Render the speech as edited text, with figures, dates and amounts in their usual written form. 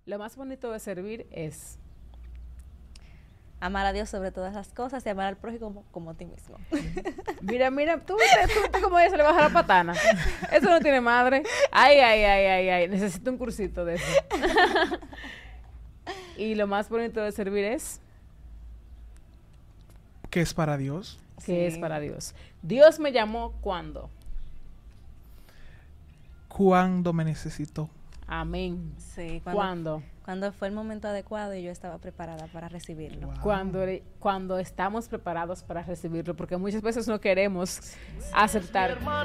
Lo más bonito de servir es... Amar a Dios sobre todas las cosas y amar al prójimo como a ti mismo. Mira, tú viste cómo ella se le baja la patana. Eso no tiene madre. Ay. Necesito un cursito de eso. Y lo más bonito de servir es... ¿Qué es para Dios? Que es para Dios. Dios me llamó cuando. Cuando me necesitó. Amén. Sí, ¿Cuándo? cuando fue el momento adecuado y yo estaba preparada para recibirlo. Wow. Cuando estamos preparados para recibirlo, porque muchas veces no queremos aceptar.